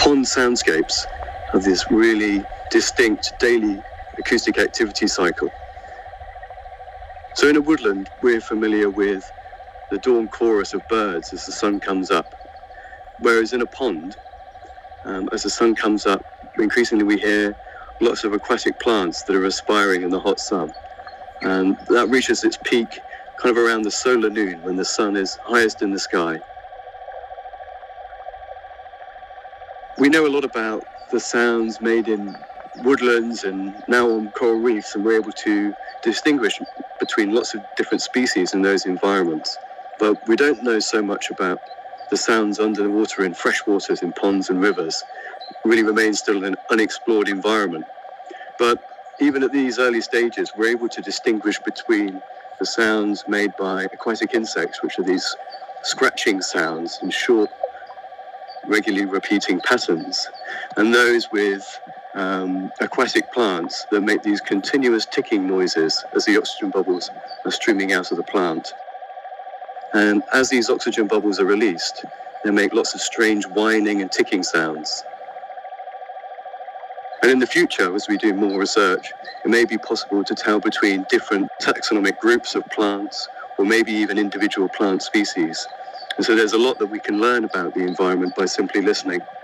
Pond soundscapes have this really distinct daily acoustic activity cycle. So in a woodland, we're familiar with the dawn chorus of birds as the sun comes up. Whereas in a pond, as the sun comes up, increasingly we hear lots of aquatic plants that are respiring in the hot sun. And that reaches its peak kind of around the solar noon when the sun is highest in the sky. We know a lot about the sounds made in woodlands and now on coral reefs, and we're able to distinguish between lots of different species in those environments. But we don't know so much about the sounds under the water in freshwaters, in ponds and rivers. It really remains still an unexplored environment. But even at these early stages, we're able to distinguish between the sounds made by aquatic insects, which are these scratching sounds in short, regularly repeating patterns, and those with aquatic plants that make these continuous ticking noises as the oxygen bubbles are streaming out of the plant. And as these oxygen bubbles are released, they make lots of strange whining and ticking sounds. And in the future, as we do more research, it may be possible to tell between different taxonomic groups of plants, or maybe even individual plant species. And so there's a lot that we can learn about the environment by simply listening.